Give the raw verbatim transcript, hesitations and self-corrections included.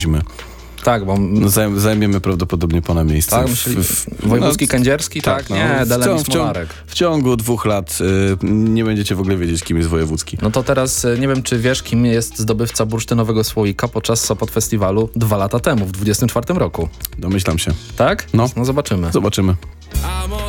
Tak, bo... Zaj- zajmiemy prawdopodobnie pana miejsce. Tak, myśli... w, w, Wojewódzki no, Kędzierski, tak? tak no, nie, Delemis Molarek. W ciągu dwóch lat y, nie będziecie w ogóle wiedzieć, kim jest Wojewódzki. No to teraz nie wiem, czy wiesz, kim jest zdobywca bursztynowego słoika podczas Sopot Festiwalu dwa lata temu, w dwudziestym czwartym roku. Domyślam się. Tak? No. No zobaczymy. Zobaczymy.